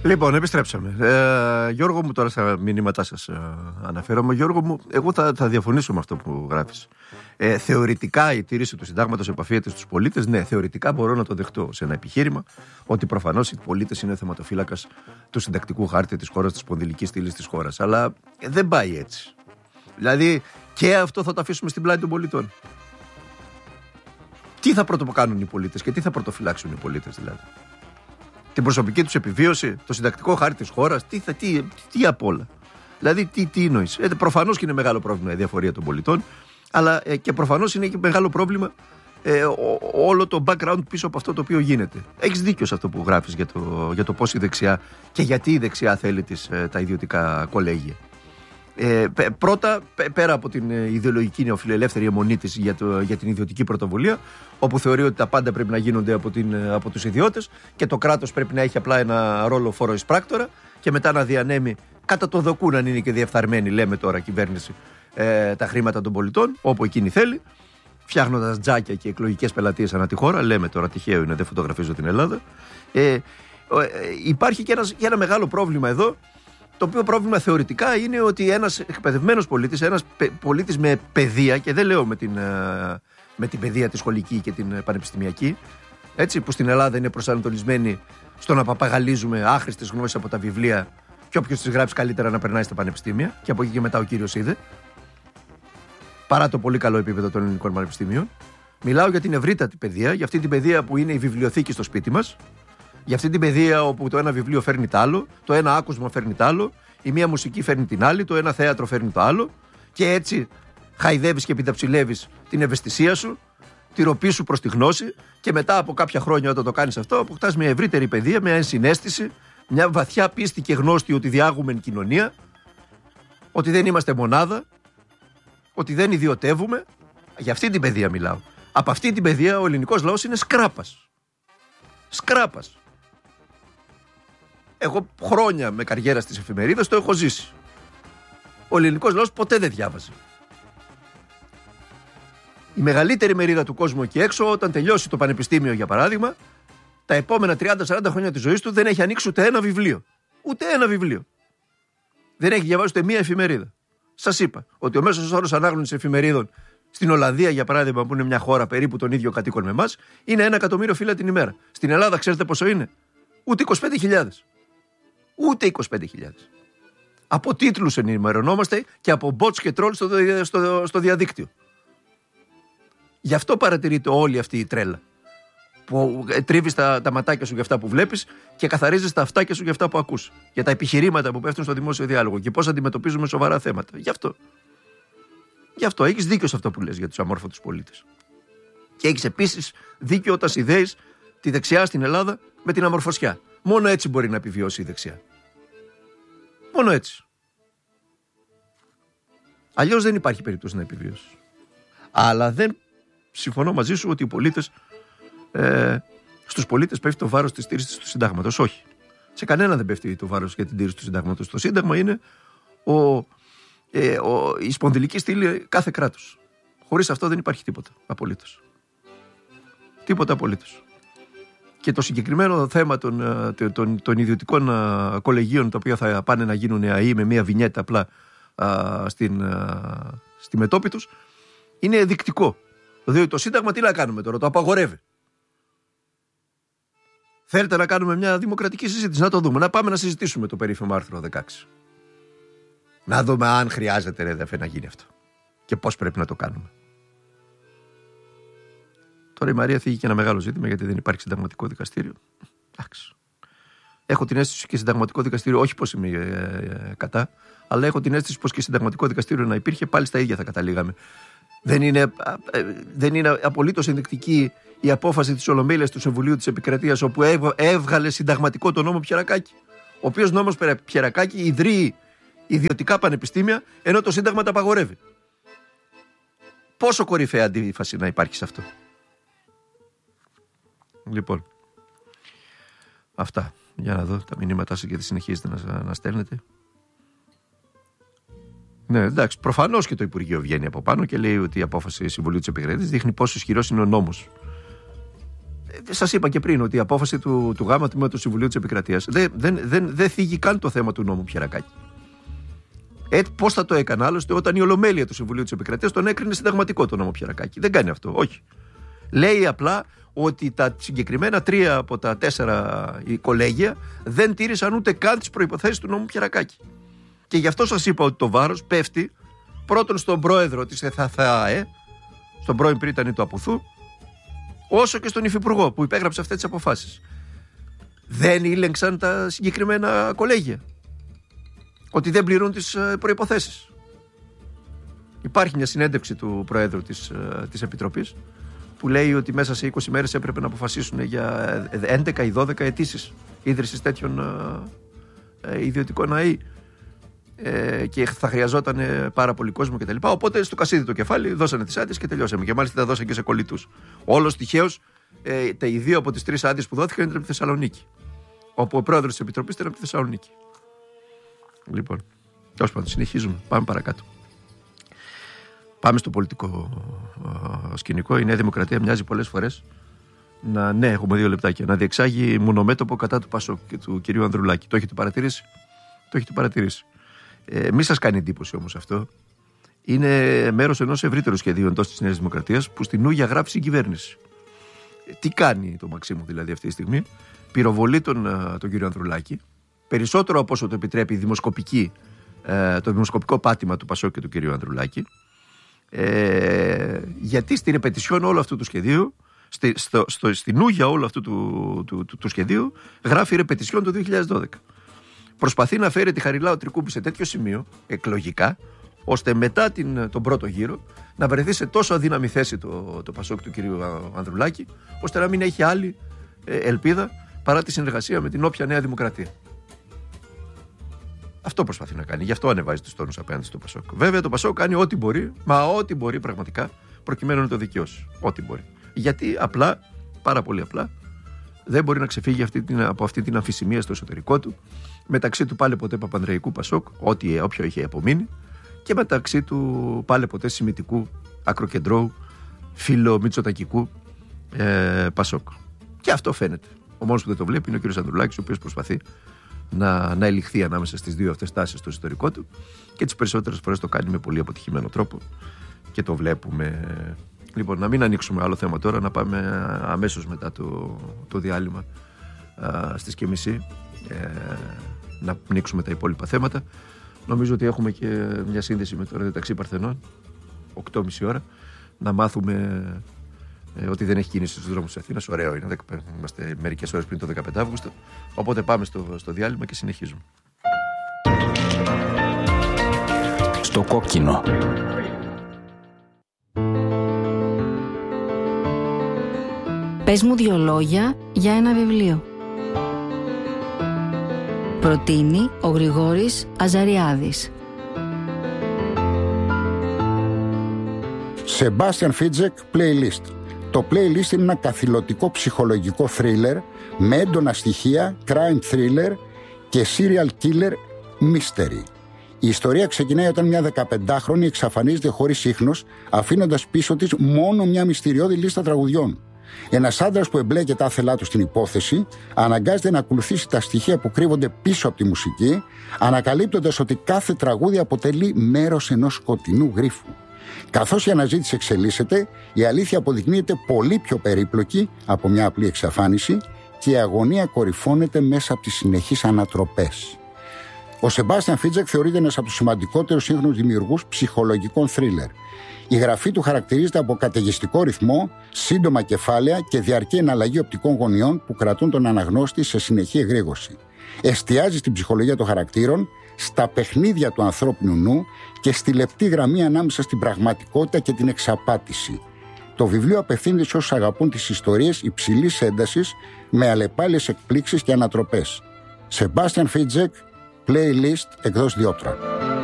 Λοιπόν, επιστρέψαμε. Γιώργο μου, τώρα στα μηνύματά σας αναφέρομαι. Γιώργο μου, εγώ θα διαφωνήσω με αυτό που γράφεις. Θεωρητικά η τήρηση του συντάγματος επαφίεται στους πολίτες. Ναι, θεωρητικά μπορώ να το δεχτώ σε ένα επιχείρημα ότι προφανώς οι πολίτες είναι θεματοφύλακας του συντακτικού χάρτη της χώρας, της σπονδυλικής στήλης της χώρας. Αλλά δεν πάει έτσι. Δηλαδή και αυτό θα το αφήσουμε στην πλάτη των πολιτών. Τι θα πρωτοκάνουν οι πολίτες και τι θα πρωτοφυλάξουν οι πολίτες δηλαδή? Την προσωπική τους επιβίωση, το συντακτικό χάρτη της χώρας, τι απ' όλα. Δηλαδή, τι εννοείς? Προφανώς και είναι μεγάλο πρόβλημα η διαφορία των πολιτών, αλλά και προφανώς είναι και μεγάλο πρόβλημα όλο το background πίσω από αυτό το οποίο γίνεται. Έχεις δίκιο σε αυτό που γράφεις για το πώς η δεξιά και γιατί η δεξιά θέλει τα ιδιωτικά κολέγια. Πρώτα, πέρα από την ιδεολογική νεοφιλελεύθερη αιμονή της για την ιδιωτική πρωτοβουλία, όπου θεωρεί ότι τα πάντα πρέπει να γίνονται από τους ιδιώτες και το κράτος πρέπει να έχει απλά ένα ρόλο φόρο εισπράκτορα και μετά να διανέμει κατά το δοκούν, αν είναι και διεφθαρμένη, λέμε τώρα κυβέρνηση, τα χρήματα των πολιτών όπου εκείνη θέλει, φτιάχνοντας τζάκια και εκλογικές πελατείες ανά τη χώρα. Λέμε τώρα, τυχαίο είναι, δεν φωτογραφίζω την Ελλάδα. Υπάρχει και ένα μεγάλο πρόβλημα εδώ. Το οποίο πρόβλημα θεωρητικά είναι ότι ένας εκπαιδευμένος πολίτης, ένας πολίτης με παιδεία, και δεν λέω με την παιδεία τη σχολική και την πανεπιστημιακή, έτσι, που στην Ελλάδα είναι προσανατολισμένη στο να παπαγαλίζουμε άχρηστες γνώσεις από τα βιβλία και όποιος τις γράψει καλύτερα να περνάει στα πανεπιστήμια, και από εκεί και μετά ο κύριος είδε, παρά το πολύ καλό επίπεδο των ελληνικών πανεπιστήμιων. Μιλάω για την ευρύτατη παιδεία, για αυτή την παιδεία που είναι η βιβλιοθήκη στο σπίτι μας. Για αυτή την παιδεία όπου το ένα βιβλίο φέρνει τ' άλλο, το ένα άκουσμα φέρνει τ' άλλο, η μία μουσική φέρνει την άλλη, το ένα θέατρο φέρνει το άλλο, και έτσι χαϊδεύεις και επιταψιλεύεις την ευαισθησία σου, τη ροπή σου προς τη γνώση, και μετά από κάποια χρόνια, όταν το κάνεις αυτό, αποκτάς μια ευρύτερη παιδεία, μια ενσυναίσθηση, μια βαθιά πίστη και γνώστη ότι διάγουμε κοινωνία, ότι δεν είμαστε μονάδα, ότι δεν ιδιωτεύουμε. Για αυτή την παιδεία μιλάω. Από αυτή την παιδεία ο ελληνικός λαός είναι σκράπας. Σκράπας. Εγώ χρόνια με καριέρα στις εφημερίδες το έχω ζήσει. Ο ελληνικός λαός ποτέ δεν διάβαζε. Η μεγαλύτερη μερίδα του κόσμου εκεί έξω, όταν τελειώσει το πανεπιστήμιο για παράδειγμα, τα επόμενα 30-40 χρόνια της ζωής του δεν έχει ανοίξει ούτε ένα βιβλίο. Ούτε ένα βιβλίο. Δεν έχει διαβάσει ούτε μία εφημερίδα. Σας είπα ότι ο μέσος όρος ανάγνωσης εφημερίδων στην Ολλανδία, για παράδειγμα, που είναι μια χώρα περίπου των ίδιων κατοίκων με εμάς, είναι 1 εκατομμύριο φύλλα την ημέρα. Στην Ελλάδα, ξέρετε πόσο είναι? Ούτε 25.000. Ούτε 25.000. Από τίτλους ενημερωνόμαστε και από bots και trolls στο διαδίκτυο. Γι' αυτό παρατηρείται όλη αυτή η τρέλα. Που τρίβεις τα ματάκια σου για αυτά που βλέπεις και καθαρίζεις τα αυτάκια σου για αυτά που ακούς. Για τα επιχειρήματα που πέφτουν στο δημόσιο διάλογο και πώς αντιμετωπίζουμε σοβαρά θέματα. Γι' αυτό έχεις δίκιο σε αυτό που λες για τους αμόρφωτους πολίτες. Και έχεις επίσης δίκιο όταν συνδέεις τη δεξιά στην Ελλάδα με την αμορφωσιά. Μόνο έτσι μπορεί να επιβιώσει η δεξιά. Μόνο έτσι. Αλλιώς δεν υπάρχει περίπτωση να επιβιώσει. Αλλά δεν συμφωνώ μαζί σου ότι οι πολίτες, στους πολίτες πέφτει το βάρος της τήρησης του συντάγματος. Όχι. Σε κανένα δεν πέφτει το βάρος για την τήρηση του συντάγματος. Το σύνταγμα είναι η σπονδυλική στήλη κάθε κράτους. Χωρίς αυτό δεν υπάρχει τίποτα απολύτως. Τίποτα απολύτως. Και το συγκεκριμένο θέμα των ιδιωτικών κολεγίων, τα οποία θα πάνε να γίνουν ΑΕΗ με μια βινιέτα απλά στη μετώπη τους, είναι δεικτικό. Δηλαδή το Σύνταγμα τι να κάνουμε τώρα, το απαγορεύει. Θέλετε να κάνουμε μια δημοκρατική συζήτηση, να το δούμε, να πάμε να συζητήσουμε το περίφημο άρθρο 16. Να δούμε αν χρειάζεται, ρε αδερφέ, να γίνει αυτό και πώς πρέπει να το κάνουμε. Τώρα η Μαρία θίγει και ένα μεγάλο ζήτημα, γιατί δεν υπάρχει συνταγματικό δικαστήριο. Εντάξει. Έχω την αίσθηση και συνταγματικό δικαστήριο, όχι πως είμαι κατά, αλλά έχω την αίσθηση πως και συνταγματικό δικαστήριο να υπήρχε, πάλι στα ίδια θα καταλήγαμε. Δεν είναι απολύτως ενδεικτική η απόφαση της Ολομέλειας του Συμβουλίου της Επικρατείας, όπου έβγαλε συνταγματικό τον νόμο Πιερακάκη. Ο οποίος νόμος Πιερακάκη ιδρύει ιδιωτικά πανεπιστήμια, ενώ το Σύνταγμα τα απαγορεύει. Πόσο κορυφαία αντίφαση να υπάρχει σε αυτό. Λοιπόν, αυτά. Για να δω τα μηνύματά σας, γιατί συνεχίζετε να στέλνετε. Ναι, εντάξει, προφανώς και το Υπουργείο βγαίνει από πάνω και λέει ότι η απόφαση Συμβουλίου της Επικρατείας δείχνει πόσο ισχυρός είναι ο νόμος. Σας είπα και πριν ότι η απόφαση του ΓΑΜΑ τμήμα του Συμβουλίου της Επικρατείας δεν θίγει καν το θέμα του νόμου Πιερακάκη. Πώς θα το έκανε άλλωστε όταν η Ολομέλεια του Συμβουλίου της Επικρατείας τον έκρινε συνταγματικό το νόμο Πιερακάκη? Δεν κάνει αυτό, όχι. Λέει απλά ότι τα συγκεκριμένα 3 από τα 4 κολέγια δεν τήρησαν ούτε καν τις προϋποθέσεις του νόμου Πιερακάκη. Και γι' αυτό σας είπα ότι το βάρος πέφτει πρώτον στον πρόεδρο της ΕΘΑΘΑΕ, στον πρώην πρίτανη του Απουθού, όσο και στον υφυπουργό που υπέγραψε αυτές τις αποφάσεις. Δεν ήλεγξαν τα συγκεκριμένα κολέγια ότι δεν πληρούν τις προϋποθέσεις. Υπάρχει μια συνέντευξη του Προέδρου της Επιτροπής που λέει ότι μέσα σε 20 μέρες έπρεπε να αποφασίσουν για 11 ή 12 αιτήσεις ίδρυσης τέτοιων ιδιωτικών ΑΕΗ και θα χρειαζόταν πάρα πολύ κόσμο κτλ. Οπότε στο κασίδι το κεφάλι δώσανε τις άδειες και τελειώσαμε. Και μάλιστα τα δώσανε και σε κολλητούς. Όλος τυχαίως οι 2 από τις 3 άδειες που δόθηκαν ήταν από τη Θεσσαλονίκη. Όπου ο πρόεδρος της Επιτροπής ήταν από τη Θεσσαλονίκη. Λοιπόν, τέλος πάντων, συνεχίζουμε. Πάμε παρακάτω. Πάμε στο πολιτικό σκηνικό. Η Νέα Δημοκρατία μοιάζει πολλές φορές ναι, έχουμε 2 λεπτάκια. Να διεξάγει μονομέτωπο κατά του ΠΑΣΟΚ και του κυρίου Ανδρουλάκη. Το έχετε παρατηρήσει? Το έχετε παρατηρήσει. Μη σας κάνει εντύπωση όμως αυτό. Είναι μέρος ενός ευρύτερου σχεδίου εντός της Νέας Δημοκρατίας που στην Ούγια γράφει συγκυβέρνηση. Τι κάνει το Μαξίμου δηλαδή αυτή τη στιγμή? Πυροβολεί τον κύριο Ανδρουλάκη περισσότερο από όσο το επιτρέπει το δημοσκοπικό πάτημα του ΠΑΣΟΚ και του κυρίου Ανδρουλάκη. Γιατί στην επετησιόν όλου αυτού του σχεδίου, στην Ούγια όλου αυτού του σχεδίου, γράφει ρεπετησιόν το 2012. Προσπαθεί να φέρει τη Χαριλάου Τρικούπη σε τέτοιο σημείο, εκλογικά, ώστε μετά τον πρώτο γύρο να βρεθεί σε τόσο αδύναμη θέση το ΠΑΣΟΚ του κυρίου Ανδρουλάκη, ώστε να μην έχει άλλη ελπίδα παρά τη συνεργασία με την όποια Νέα Δημοκρατία. Αυτό προσπαθεί να κάνει. Γι' αυτό ανεβάζει τους τόνους απέναντι στο ΠΑΣΟΚ. Βέβαια το ΠΑΣΟΚ κάνει ό,τι μπορεί, ό,τι μπορεί πραγματικά, προκειμένου να το δικαιώσει. Ό,τι μπορεί. Γιατί απλά, πάρα πολύ απλά, δεν μπορεί να ξεφύγει από αυτή την αμφισημία στο εσωτερικό του, μεταξύ του πάλε ποτέ παπανδρεϊκού ΠΑΣΟΚ, όποιο είχε απομείνει, και μεταξύ του πάλε ποτέ σημιτικού, ακροκεντρώου, φιλομητσοτακικού ΠΑΣΟΚ. Και αυτό φαίνεται. Ο μόνος που δεν το βλέπει είναι ο κ. Ανδρουλάκης, ο οποίος προσπαθεί να ελιχθεί ανάμεσα στις 2 αυτές τάσεις στο ιστορικό του και τις περισσότερες φορές το κάνει με πολύ αποτυχημένο τρόπο και το βλέπουμε. Λοιπόν, να μην ανοίξουμε άλλο θέμα τώρα, να πάμε αμέσως μετά το διάλειμμα στις 9:30 να ανοίξουμε τα υπόλοιπα θέματα. Νομίζω ότι έχουμε και μια σύνδεση με το Ρεδεταξί Παρθενών 8:30 ώρα, να μάθουμε ότι δεν έχει κίνηση στους δρόμους της Αθήνας. Ωραίο είναι, είμαστε μερικές ώρες πριν το 15 Αύγουστο. Οπότε πάμε στο διάλειμμα και συνεχίζουμε. Στο κόκκινο. Πες μου 2 λόγια για ένα βιβλίο. Προτείνει ο Γρηγόρης Αζαριάδης. Σεμπάστιαν Φίτζεκ, Playlist. Το Playlist είναι ένα καθηλωτικό ψυχολογικό θρίλερ με έντονα στοιχεία, crime thriller και serial killer mystery. Η ιστορία ξεκινάει όταν μια 15χρονη εξαφανίζεται χωρίς ίχνος, αφήνοντας πίσω της μόνο μια μυστηριώδη λίστα τραγουδιών. Ένας άντρας που εμπλέκεται άθελά του στην υπόθεση αναγκάζεται να ακολουθήσει τα στοιχεία που κρύβονται πίσω από τη μουσική, ανακαλύπτοντας ότι κάθε τραγούδι αποτελεί μέρος ενός σκοτεινού γρίφου. Καθώς η αναζήτηση εξελίσσεται, η αλήθεια αποδεικνύεται πολύ πιο περίπλοκη από μια απλή εξαφάνιση και η αγωνία κορυφώνεται μέσα από τις συνεχείς ανατροπές. Ο Σεμπάστιαν Φίτζεκ θεωρείται ένας από τους σημαντικότερους σύγχρονους δημιουργούς ψυχολογικών θρίλερ. Η γραφή του χαρακτηρίζεται από καταιγιστικό ρυθμό, σύντομα κεφάλαια και διαρκή εναλλαγή οπτικών γωνιών που κρατούν τον αναγνώστη σε συνεχή εγρήγορση. Εστιάζει στην ψυχολογία των χαρακτήρων, στα παιχνίδια του ανθρώπινου νου και στη λεπτή γραμμή ανάμεσα στην πραγματικότητα και την εξαπάτηση. Το βιβλίο απευθύνεται σε όσους αγαπούν τις ιστορίες υψηλής έντασης με αλλεπάλληλες εκπλήξεις και ανατροπές. Σεμπάστιαν Φίτζεκ, Playlist, εκδόσεις Διότρα.